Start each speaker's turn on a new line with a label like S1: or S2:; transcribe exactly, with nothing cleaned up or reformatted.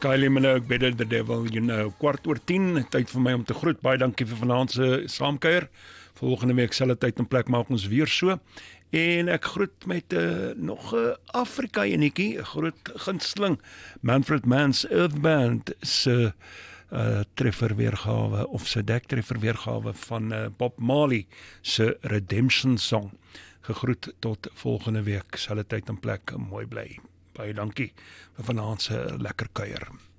S1: Kylie Minogue, Better the Devil, you know. Kwart oor tien, tyd vir my om te groet. Baie dankie vir vanaand se saamkuier. Volgende week selfde tyd en plek maak ons weer so. En ek groet met uh, nog 'n uh, Afrika enetjie, 'n groot gunsteling, Manfred Mann's Earth Band se uh, trefferweergawe of se dektreffer weergawe van uh, Bob Marley se Redemption Song. Gegroet tot volgende week, selfde tyd en plek, mooi bly. Baie dankie vir vanaand se lekker kuier.